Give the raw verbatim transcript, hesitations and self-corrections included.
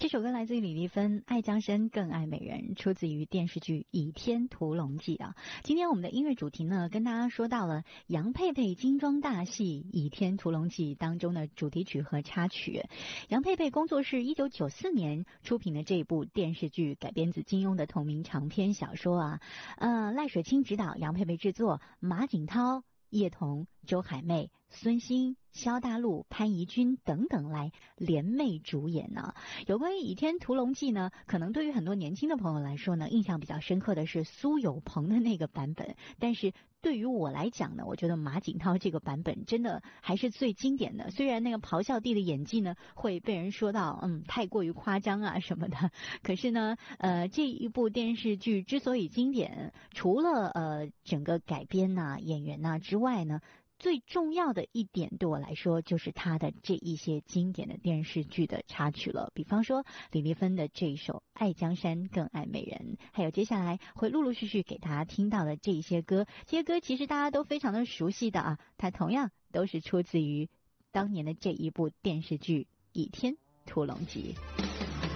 这首歌来自于李丽芬，爱江山更爱美人，出自于电视剧《倚天屠龙记》啊。今天我们的音乐主题呢，跟大家说到了杨佩佩精装大戏《倚天屠龙记》当中的主题曲和插曲。杨佩佩工作室一九九四年出品的这一部电视剧，改编自金庸的同名长篇小说啊，呃，赖水清执导，杨佩佩制作，马景涛、叶童、周海媚、孙兴、萧大陆、潘怡君等等来联袂主演呢。有关于《倚天屠龙记》呢，可能对于很多年轻的朋友来说呢，印象比较深刻的是苏有朋的那个版本，但是对于我来讲呢，我觉得马景涛这个版本真的还是最经典的。虽然那个咆哮帝的演技呢会被人说到嗯太过于夸张啊什么的，可是呢呃这一部电视剧之所以经典，除了呃整个改编呐、啊、演员呐、啊、之外呢，最重要的一点对我来说就是他的这一些经典的电视剧的插曲了，比方说李丽芬的这一首《爱江山更爱美人》，还有接下来会陆陆续续给大家听到的这一些歌，这些歌其实大家都非常的熟悉的啊，它同样都是出自于当年的这一部电视剧《倚天屠龙记》。